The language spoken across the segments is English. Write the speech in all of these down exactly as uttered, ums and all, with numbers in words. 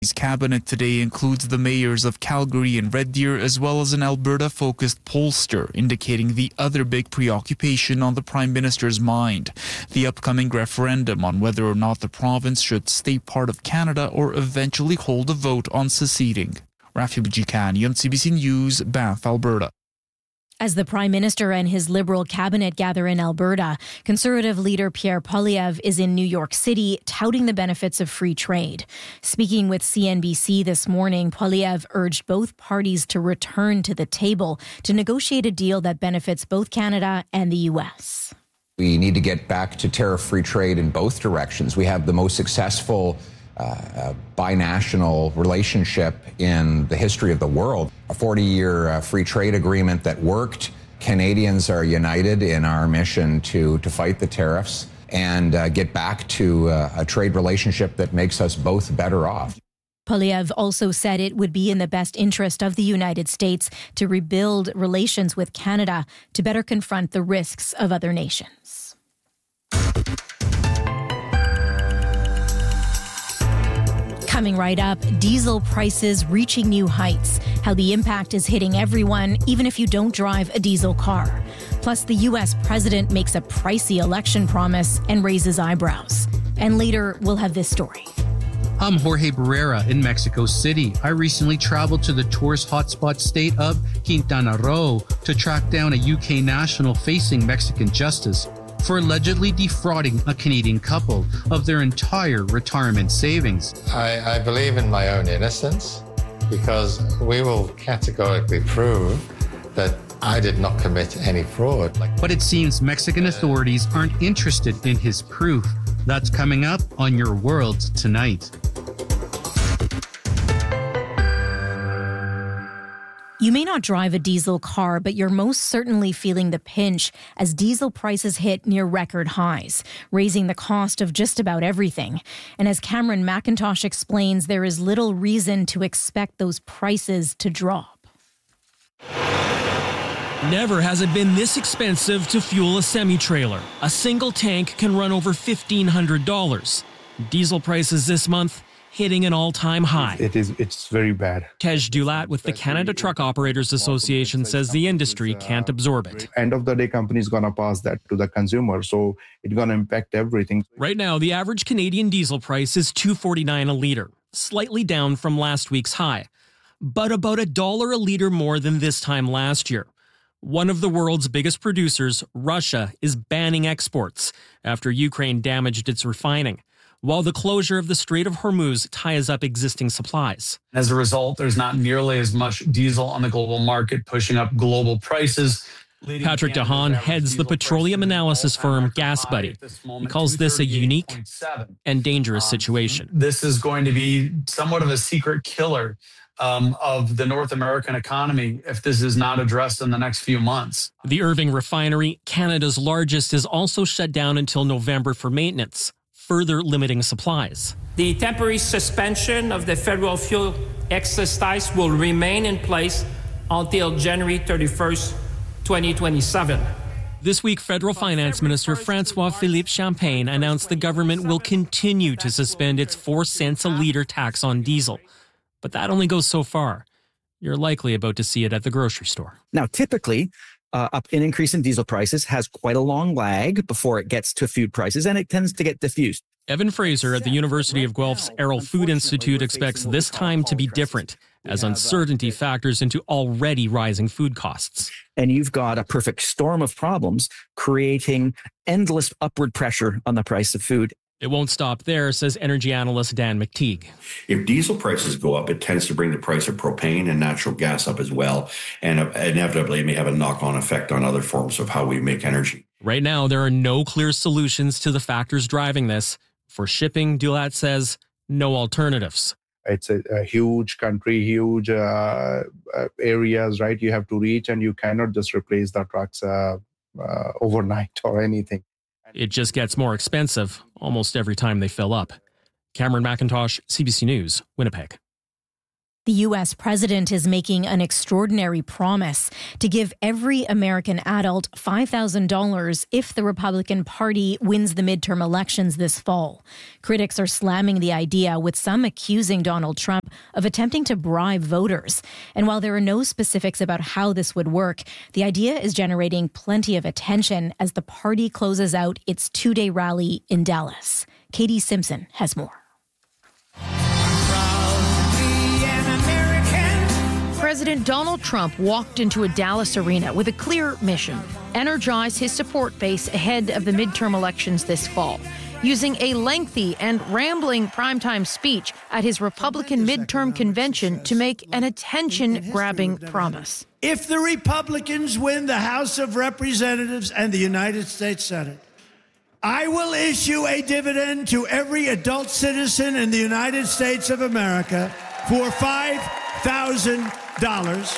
His cabinet today includes the mayors of Calgary and Red Deer, as well as an Alberta-focused pollster, indicating the other big preoccupation on the Prime Minister's mind, the upcoming referendum on whether or not the province should stay part of Canada or eventually hold a vote on seceding. Rafi Bujikani, C B C News, Banff, Alberta. As the Prime Minister and his Liberal cabinet gather in Alberta, Conservative leader Pierre Poilievre is in New York City touting the benefits of free trade. Speaking with C N B C this morning, Poilievre urged both parties to return to the table to negotiate a deal that benefits both Canada and the U S. We need to get back to tariff-free trade in both directions. We have the most successful Uh, binational relationship in the history of the world. A forty-year uh, free trade agreement that worked. Canadians are united in our mission to, to fight the tariffs and uh, get back to uh, a trade relationship that makes us both better off. Poilievre also said it would be in the best interest of the United States to rebuild relations with Canada to better confront the risks of other nations. Coming right up, diesel prices reaching new heights, how the impact is hitting everyone, even if you don't drive a diesel car. Plus, the U S president makes a pricey election promise and raises eyebrows. And later, we'll have this story. I'm Jorge Barrera in Mexico City. I recently traveled to the tourist hotspot state of Quintana Roo to track down a U K national facing Mexican justice for allegedly defrauding a Canadian couple of their entire retirement savings. I, I believe in my own innocence because we will categorically prove that I did not commit any fraud. But it seems Mexican authorities aren't interested in his proof. That's coming up on Your World Tonight. You may not drive a diesel car, but you're most certainly feeling the pinch as diesel prices hit near record highs, raising the cost of just about everything. And as Cameron McIntosh explains, there is little reason to expect those prices to drop. Never has it been this expensive to fuel a semi-trailer. A single tank can run over fifteen hundred dollars. Diesel prices this month hitting an all-time high. It is, it's very bad. Tej Dulat with the Canada Truck Operators Association says the industry can't absorb it. End of the day, company's going to pass that to the consumer, so it's going to impact everything. Right now, the average Canadian diesel price is two dollars and forty-nine cents a litre, slightly down from last week's high, but about a dollar a litre more than this time last year. One of the world's biggest producers, Russia, is banning exports after Ukraine damaged its refining, while the closure of the Strait of Hormuz ties up existing supplies. As a result, there's not nearly as much diesel on the global market, pushing up global prices. Patrick DeHaan heads the petroleum analysis firm GasBuddy. He calls this a unique and dangerous situation. This is going to be somewhat of a secret killer Um, of the North American economy if this is not addressed in the next few months. The Irving refinery, Canada's largest, is also shut down until November for maintenance, further limiting supplies. The temporary suspension of the federal fuel excise tax will remain in place until January thirty-first, twenty twenty-seven. This week, Federal Finance Minister François-Philippe Champagne announced the government will continue to suspend its four cents a litre tax on diesel. But that only goes so far. You're likely about to see it at the grocery store. Now, typically, uh, an increase in diesel prices has quite a long lag before it gets to food prices, and it tends to get diffused. Evan Fraser at the University of Guelph's Errol Food Institute expects this time to be different, as uncertainty factors into already rising food costs. And you've got a perfect storm of problems creating endless upward pressure on the price of food. It won't stop there, says energy analyst Dan McTeague. If diesel prices go up, it tends to bring the price of propane and natural gas up as well. And inevitably, it may have a knock-on effect on other forms of how we make energy. Right now, there are no clear solutions to the factors driving this. For shipping, Dulat says, no alternatives. It's a, a huge country, huge uh, uh, areas, right? You have to reach, and you cannot just replace the trucks uh, uh, overnight or anything. It just gets more expensive almost every time they fill up. Cameron McIntosh, C B C News, Winnipeg. The U S president is making an extraordinary promise to give every American adult five thousand dollars if the Republican Party wins the midterm elections this fall. Critics are slamming the idea, with some accusing Donald Trump of attempting to bribe voters. And while there are no specifics about how this would work, the idea is generating plenty of attention as the party closes out its two-day rally in Dallas. Katie Simpson has more. President Donald Trump walked into a Dallas arena with a clear mission: energize his support base ahead of the midterm elections this fall, using a lengthy and rambling primetime speech at his Republican midterm convention to make an attention-grabbing promise. If the Republicans win the House of Representatives and the United States Senate, I will issue a dividend to every adult citizen in the United States of America for five thousand dollars.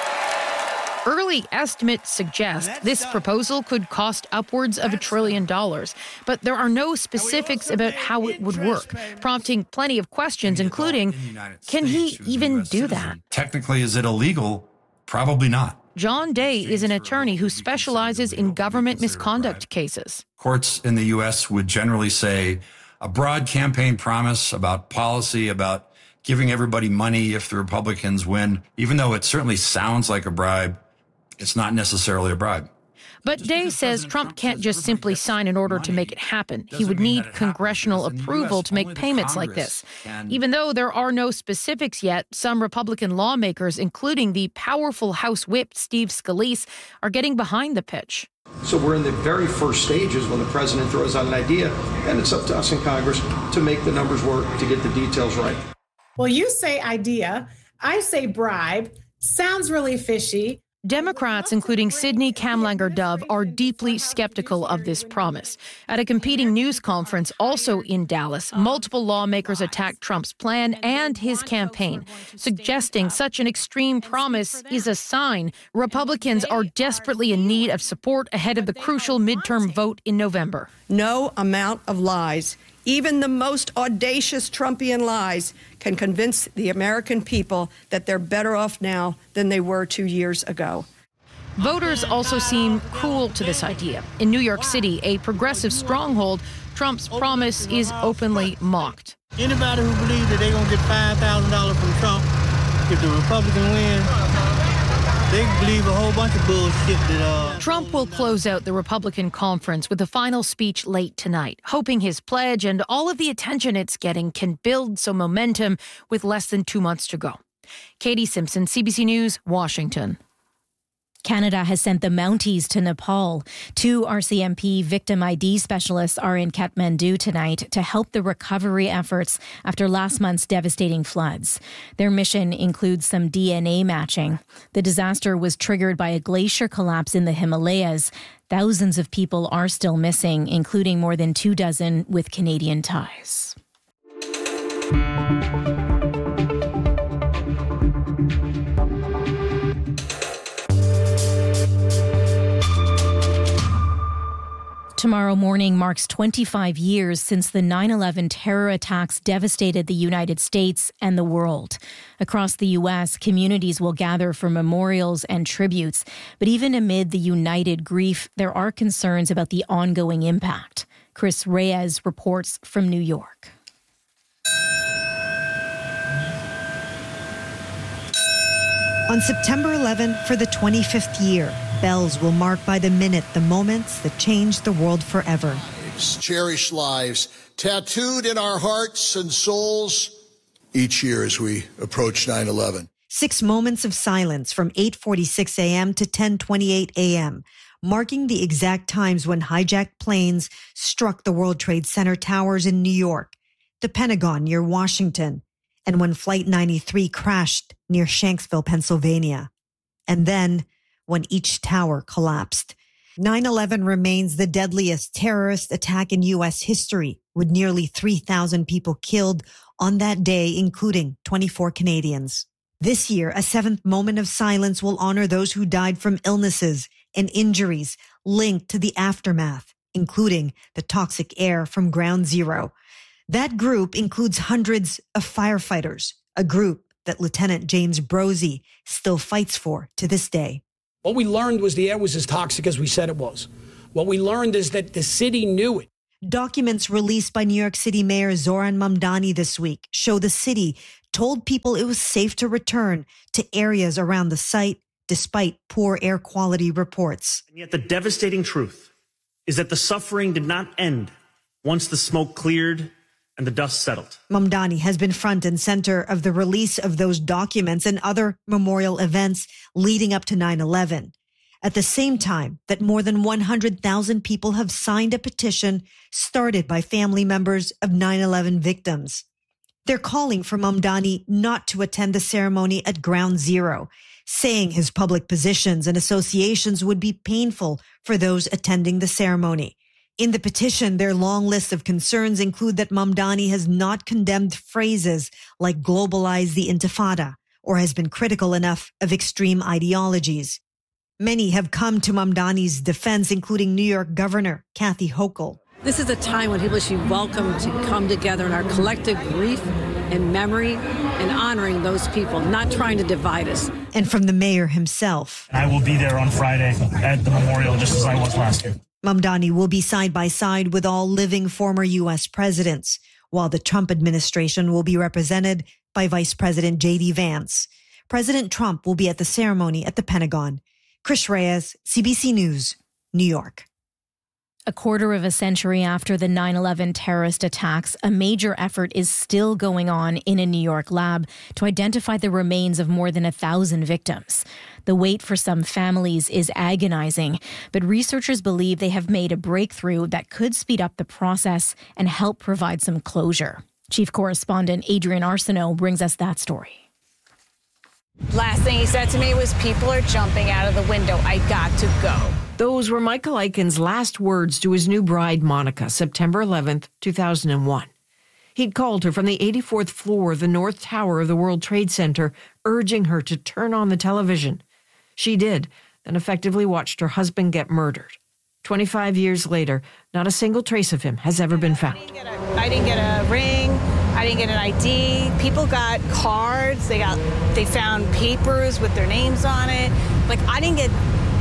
Early estimates suggest this proposal could cost upwards of a trillion dollars, but there are no specifics about how it would work, prompting plenty of questions, including, can he even do that? Technically, is it illegal? Probably not. John Day is an attorney who specializes in government misconduct cases. Courts in the U S would generally say a broad campaign promise about policy, about giving everybody money if the Republicans win, even though it certainly sounds like a bribe, it's not necessarily a bribe. But Day says Trump can't just simply sign an order to make it happen. He would need congressional approval to make payments like this. Even though there are no specifics yet, some Republican lawmakers, including the powerful House Whip Steve Scalise, are getting behind the pitch. So we're in the very first stages when the president throws out an idea, and it's up to us in Congress to make the numbers work, to get the details right. Well, you say idea, I say bribe. Sounds really fishy. Democrats, including Sidney Kamlanger-Dove, are deeply skeptical of this promise. At a competing news conference also in Dallas, multiple lawmakers attacked Trump's plan and his campaign, suggesting such an extreme promise is a sign Republicans are desperately in need of support ahead of the crucial midterm vote in November. No amount of lies, even the most audacious Trumpian lies, can convince the American people that they're better off now than they were two years ago. Voters also seem cool to this idea. In New York City, a progressive stronghold, Trump's promise is openly mocked. Anybody who believes that they're going to get five thousand dollars from Trump if the Republicans win, they believe a whole bunch of bullshit that... Uh, Trump will close out the Republican conference with a final speech late tonight, hoping his pledge and all of the attention it's getting can build some momentum with less than two months to go. Katie Simpson, C B C News, Washington. Canada has sent the Mounties to Nepal. Two R C M P victim I D specialists are in Kathmandu tonight to help the recovery efforts after last month's devastating floods. Their mission includes some D N A matching. The disaster was triggered by a glacier collapse in the Himalayas. Thousands of people are still missing, including more than two dozen with Canadian ties. Tomorrow morning marks twenty-five years since the nine eleven terror attacks devastated the United States and the world. Across the U S, communities will gather for memorials and tributes. But even amid the united grief, there are concerns about the ongoing impact. Chris Reyes reports from New York. On September eleventh, for the twenty-fifth year, bells will mark by the minute the moments that changed the world forever. Cherished lives tattooed in our hearts and souls each year as we approach nine eleven. Six moments of silence from eight forty-six a.m. to ten twenty-eight a.m., marking the exact times when hijacked planes struck the World Trade Center towers in New York, the Pentagon near Washington, and when Flight ninety-three crashed near Shanksville, Pennsylvania. And then, when each tower collapsed. nine eleven remains the deadliest terrorist attack in U S history, with nearly three thousand people killed on that day, including twenty-four Canadians. This year, a seventh moment of silence will honor those who died from illnesses and injuries linked to the aftermath, including the toxic air from Ground Zero. That group includes hundreds of firefighters, a group that Lieutenant James Brozzi still fights for to this day. What we learned was the air was as toxic as we said it was. What we learned is that the city knew it. Documents released by New York City Mayor Zoran Mamdani this week show the city told people it was safe to return to areas around the site despite poor air quality reports. And yet the devastating truth is that the suffering did not end once the smoke cleared and the dust settled. Mamdani has been front and center of the release of those documents and other memorial events leading up to nine eleven. At the same time that more than one hundred thousand people have signed a petition started by family members of nine eleven victims. They're calling for Mamdani not to attend the ceremony at Ground Zero, saying his public positions and associations would be painful for those attending the ceremony. In the petition, their long list of concerns include that Mamdani has not condemned phrases like globalize the Intifada or has been critical enough of extreme ideologies. Many have come to Mamdani's defense, including New York Governor Kathy Hochul. This is a time when people should be welcome to come together in our collective grief and memory and honoring those people, not trying to divide us. And from the mayor himself. I will be there on Friday at the memorial, just as I was last year. Mamdani will be side by side with all living former U S presidents, while the Trump administration will be represented by Vice President J D Vance. President Trump will be at the ceremony at the Pentagon. Chris Reyes, C B C News, New York. A quarter of a century after the nine eleven terrorist attacks, a major effort is still going on in a New York lab to identify the remains of more than a thousand victims. The wait for some families is agonizing, but researchers believe they have made a breakthrough that could speed up the process and help provide some closure. Chief Correspondent Adrienne Arsenault brings us that story. Last thing he said to me was, people are jumping out of the window. I got to go. Those were Michael Eichen's last words to his new bride, Monica, September eleventh, two thousand one. He'd called her from the eighty-fourth floor of the North Tower of the World Trade Center, urging her to turn on the television. She did, then effectively watched her husband get murdered. twenty-five years later, not a single trace of him has ever been found. I didn't get a, I didn't get a ring. I didn't get an I D. People got cards. They got, they found papers with their names on it. Like, I didn't get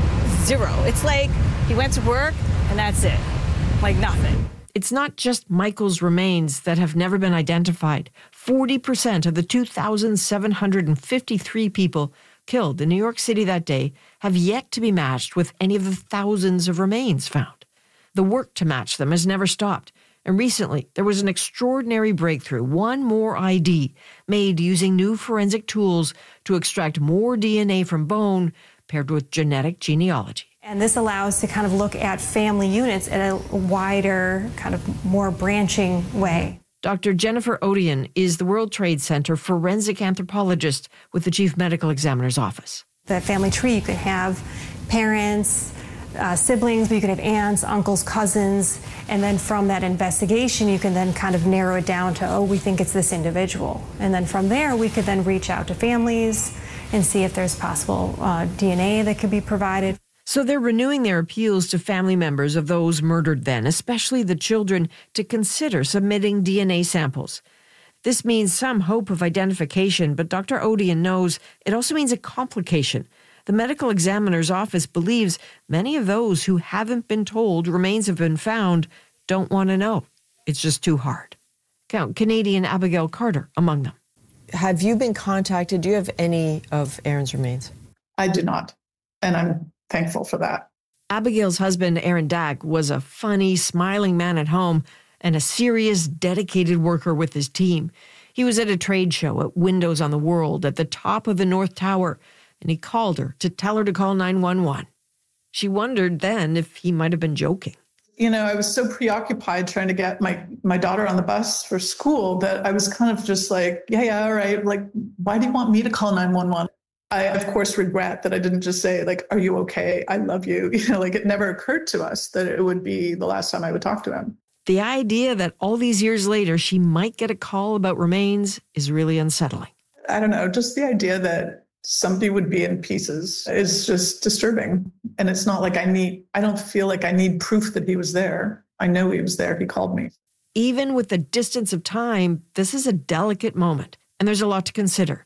zero. It's like he went to work and that's it. Like nothing. It's not just Michael's remains that have never been identified. forty percent of the two thousand seven hundred fifty-three people killed in New York City that day have yet to be matched with any of the thousands of remains found. The work to match them has never stopped. And recently, there was an extraordinary breakthrough, one more I D, made using new forensic tools to extract more D N A from bone paired with genetic genealogy. And this allows to kind of look at family units in a wider, kind of more branching way. Doctor Jennifer Odian is the World Trade Center forensic anthropologist with the Chief Medical Examiner's Office. The family tree, you could have parents, uh, siblings, but you could have aunts, uncles, cousins, and then from that investigation, you can then kind of narrow it down to, oh, we think it's this individual. And then from there, we could then reach out to families and see if there's possible uh, D N A that could be provided. So they're renewing their appeals to family members of those murdered then, especially the children, to consider submitting D N A samples. This means some hope of identification, but Doctor Odian knows it also means a complication. The medical examiner's office believes many of those who haven't been told remains have been found don't want to know. It's just too hard. Count Canadian Abigail Carter among them. Have you been contacted? Do you have any of Aaron's remains? I do not, and I'm thankful for that. Abigail's husband, Aaron Dack, was a funny, smiling man at home and a serious, dedicated worker with his team. He was at a trade show at Windows on the World at the top of the North Tower, and he called her to tell her to call nine one one. She wondered then if he might have been joking. You know, I was so preoccupied trying to get my, my daughter on the bus for school that I was kind of just like, yeah, yeah, all right. Like, why do you want me to call nine one one? I, of course, regret that I didn't just say, like, are you okay? I love you. You know, like it never occurred to us that it would be the last time I would talk to him. The idea that all these years later she might get a call about remains is really unsettling. I don't know, just the idea that somebody would be in pieces is just disturbing. And it's not like I need, I don't feel like I need proof that he was there. I know he was there. He called me. Even with the distance of time, this is a delicate moment, and there's a lot to consider.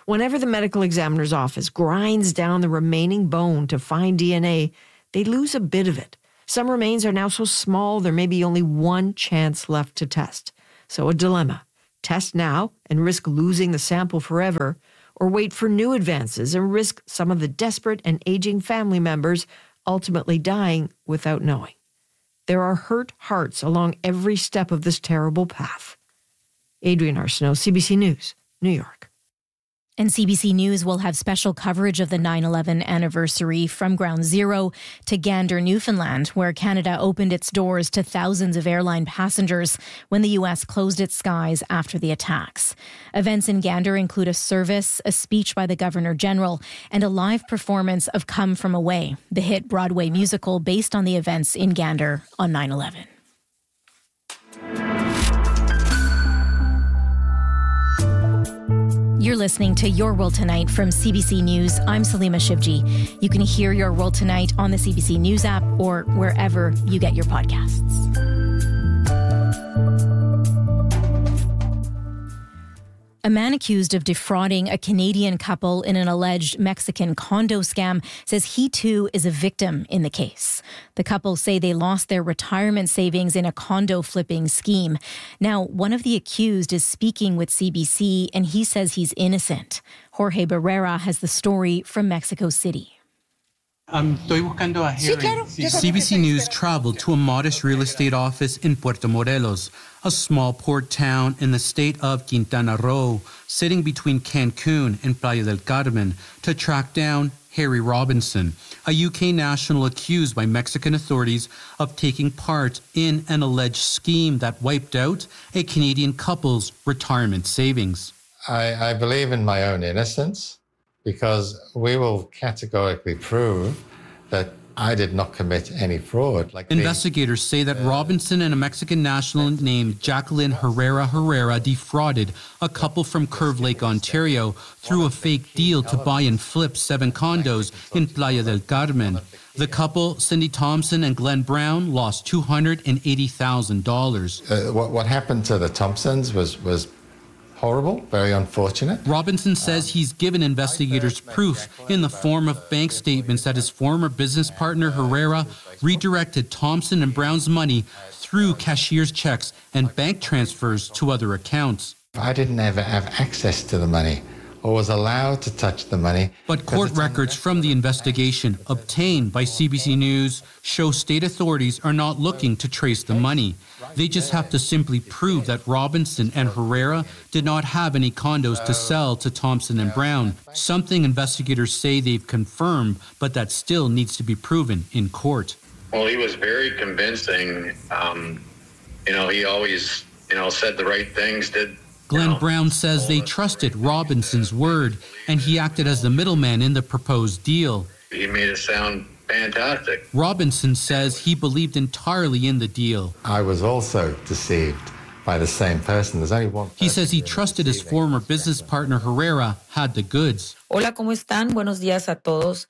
Whenever the medical examiner's office grinds down the remaining bone to find D N A, they lose a bit of it. Some remains are now so small there may be only one chance left to test. So a dilemma. Test now and risk losing the sample forever, or wait for new advances and risk some of the desperate and aging family members ultimately dying without knowing. There are hurt hearts along every step of this terrible path. Adrienne Arsenault, C B C News, New York. And C B C News will have special coverage of the nine eleven anniversary from Ground Zero to Gander, Newfoundland, where Canada opened its doors to thousands of airline passengers when the U S closed its skies after the attacks. Events in Gander include a service, a speech by the Governor General, and a live performance of Come From Away, the hit Broadway musical based on the events in Gander on nine eleven. You're listening to Your World Tonight from C B C News. I'm Salima Shivji. You can hear Your World Tonight on the C B C News app or wherever you get your podcasts. A man accused of defrauding a Canadian couple in an alleged Mexican condo scam says he too is a victim in the case. The couple say they lost their retirement savings in a condo flipping scheme. Now, one of the accused is speaking with C B C and he says he's innocent. Jorge Barrera has the story from Mexico City. Um, estoy buscando a Harry. C B C News traveled to a modest real estate office in Puerto Morelos, a small port town in the state of Quintana Roo, sitting between Cancun and Playa del Carmen, to track down Harry Robinson, a U K national accused by Mexican authorities of taking part in an alleged scheme that wiped out a Canadian couple's retirement savings. I, I believe in my own innocence, because we will categorically prove that I did not commit any fraud. Like Investigators say that Robinson and a Mexican national named Jacqueline Herrera Herrera defrauded a couple from Curve Lake, Ontario, through a fake deal to buy and flip seven condos in Playa del Carmen. The couple, Cindy Thompson and Glenn Brown, lost two hundred eighty thousand dollars. Uh, what, what happened to the Thompsons was was horrible, very unfortunate. Robinson says he's given investigators proof in the form of bank statements that his former business partner Herrera redirected Thompson and Brown's money through cashier's checks and bank transfers to other accounts. I didn't ever have access to the money or was allowed to touch the money. But court records from the investigation obtained by C B C News show state authorities are not looking to trace the money. They just have to simply prove that Robinson and Herrera did not have any condos to sell to Thompson and Brown, something investigators say they've confirmed, but that still needs to be proven in court. Well, he was very convincing. Um, you know, he always, you know, said the right things, did Glenn Brown says they trusted Robinson's word, and he acted as the middleman in the proposed deal. He made it sound fantastic. Robinson says he believed entirely in the deal. I was also deceived by the same person. There's only one person. He says he trusted his former business partner Herrera had the goods. Hola, ¿cómo están? Buenos días a todos.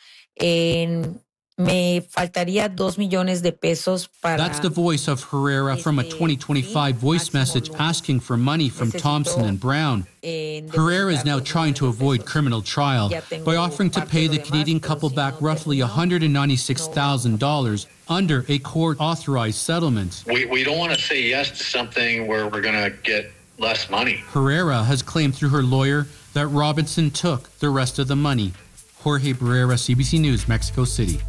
En... Me faltaría dos millones de pesos para... That's the voice of Herrera from a twenty twenty-five voice message asking for money from Thompson and Brown. Herrera is now trying to avoid criminal trial by offering to pay the Canadian couple back roughly one hundred ninety-six thousand dollars under a court-authorized settlement. We, we don't want to say yes to something where we're going to get less money. Herrera has claimed through her lawyer that Robinson took the rest of the money. Jorge Barrera, C B C News, Mexico City.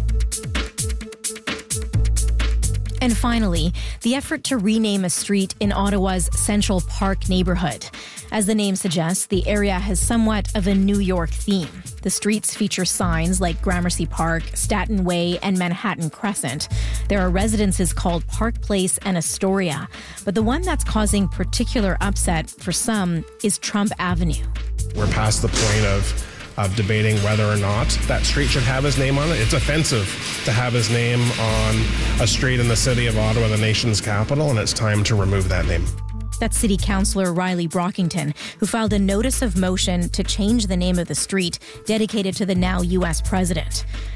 And finally, the effort to rename a street in Ottawa's Central Park neighborhood. As the name suggests, the area has somewhat of a New York theme. The streets feature signs like Gramercy Park, Staten Way, and Manhattan Crescent. There are residences called Park Place and Astoria. But the one that's causing particular upset for some is Trump Avenue. We're past the point of of debating whether or not that street should have his name on it. It's offensive to have his name on a street in the city of Ottawa, the nation's capital, and it's time to remove that name. That's City Councillor Riley Brockington, who filed a notice of motion to change the name of the street dedicated to the now U S president.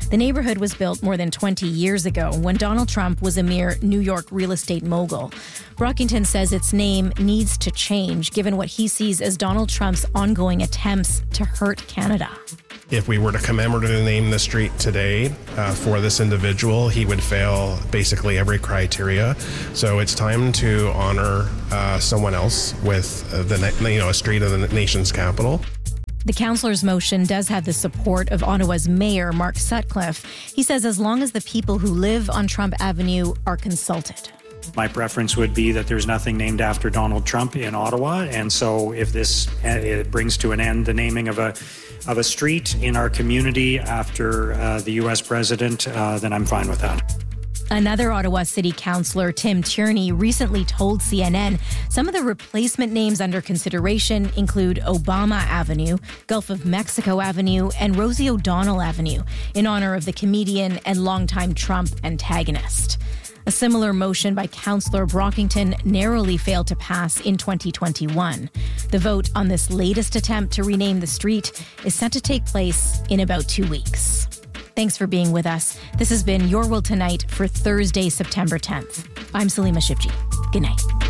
The neighborhood was built more than twenty years ago when Donald Trump was a mere New York real estate mogul. Brockington says its name needs to change given what he sees as Donald Trump's ongoing attempts to hurt Canada. If we were to commemoratively name the street today uh, for this individual, he would fail basically every criteria. So it's time to honor uh, someone else with uh, the you know a street of the nation's capital. The councillor's motion does have the support of Ottawa's mayor, Mark Sutcliffe. He says as long as the people who live on Trump Avenue are consulted. My preference would be that there's nothing named after Donald Trump in Ottawa. And so if this uh, it brings to an end the naming of a of a street in our community after uh, the U S president, uh, then I'm fine with that. Another Ottawa City Councillor, Tim Tierney, recently told C N N some of the replacement names under consideration include Obama Avenue, Gulf of Mexico Avenue, and Rosie O'Donnell Avenue, in honor of the comedian and longtime Trump antagonist. A similar motion by Councillor Brockington narrowly failed to pass in twenty twenty-one. The vote on this latest attempt to rename the street is set to take place in about two weeks. Thanks for being with us. This has been Your World Tonight for Thursday, September tenth. I'm Salima Shivji. Good night.